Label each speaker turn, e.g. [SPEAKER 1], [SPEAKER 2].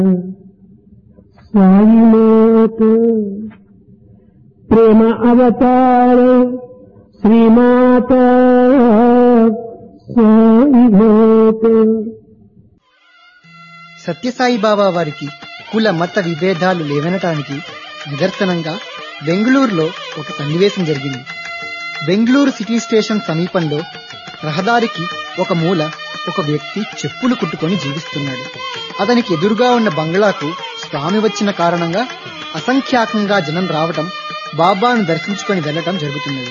[SPEAKER 1] సాయినాథ ప్రేమ అవతార శ్రీమాత సాయినాథ.
[SPEAKER 2] సత్యసాయి బాబా వారికి కుల మత విభేదాలు లేవనటానికి నిదర్శనంగా బెంగళూరులో ఒక సన్నివేశం జరిగింది. బెంగళూరు సిటీ స్టేషన్ సమీపంలో రహదారికి ఒక మూల ఒక వ్యక్తి చెప్పులు కుట్టుకొని జీవిస్తున్నాడు. అతనికి ఎదురుగా ఉన్న బంగ్లాకు స్వామి వచ్చిన కారణంగా అసంఖ్యాకంగా జనం రావటం, బాబాను దర్శించుకొని వెళ్లటం జరుగుతున్నది.